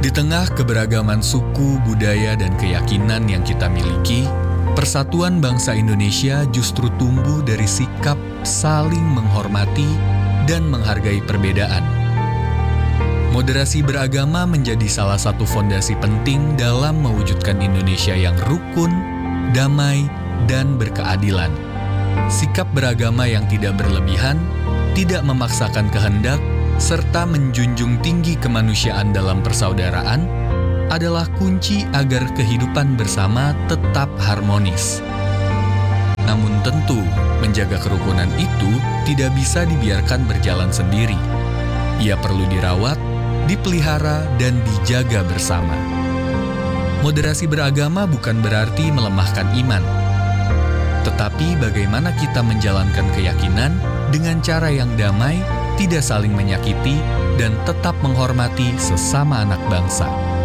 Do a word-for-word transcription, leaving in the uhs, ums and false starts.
Di tengah keberagaman suku, budaya, dan keyakinan yang kita miliki, persatuan bangsa Indonesia justru tumbuh dari sikap saling menghormati dan menghargai perbedaan. Moderasi beragama menjadi salah satu fondasi penting dalam mewujudkan Indonesia yang rukun, damai, dan berkeadilan. Sikap beragama yang tidak berlebihan, tidak memaksakan kehendak, serta menjunjung tinggi kemanusiaan dalam persaudaraan adalah kunci agar kehidupan bersama tetap harmonis. Namun tentu, menjaga kerukunan itu tidak bisa dibiarkan berjalan sendiri. Ia perlu dirawat, dipelihara, dan dijaga bersama. Moderasi beragama bukan berarti melemahkan iman, tetapi bagaimana kita menjalankan keyakinan dengan cara yang damai, tidak saling menyakiti, dan tetap menghormati sesama anak bangsa.